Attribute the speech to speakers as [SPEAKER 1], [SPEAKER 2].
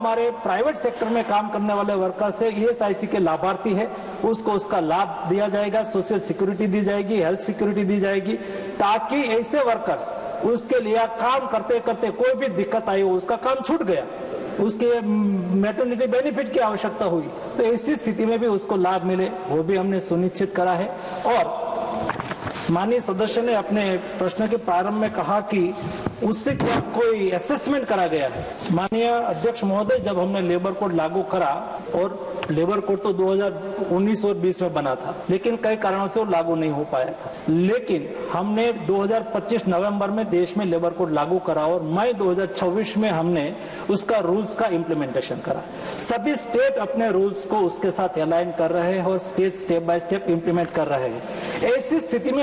[SPEAKER 1] हमारे private sector में काम करने वाले वर्कर से ईएसआईसी के लाभार्थी है, उसको उसका लाभ दिया जाएगा, सोशल सिक्योरिटी दी जाएगी, हेल्थ सिक्योरिटी दी जाएगी, ताकि ऐसे वर्कर्स उसके लिए काम करते करते कोई भी दिक्कत आई हो, उसका काम छूट गया, उसके मैटरनिटी बेनिफिट की आवश्यकता हुई, तो ऐसी स्थिति में भी उसको लाभ मिले, वो भी हमने सुनिश्चित करा है। और माननीय सदस्य ने अपने प्रश्न के प्रारंभ में कहा कि उससे क्या कोई असेसमेंट करा गया है। माननीय अध्यक्ष महोदय, जब हमने लेबर कोड लागू करा, और लेबर कोड तो 2019 और 20 में बना था, लेकिन कई कारणों से वो लागू नहीं हो पाया था, लेकिन हमने 2025 नवंबर में देश में लेबर कोड लागू करा और मई 2026 में हमने उसका रूल्स का इम्प्लीमेंटेशन करा। सभी स्टेट अपने रूल्स को उसके साथ अलाइन कर रहे हैं और state step by step implement कर रहे हैं। ऐसी स्थिति में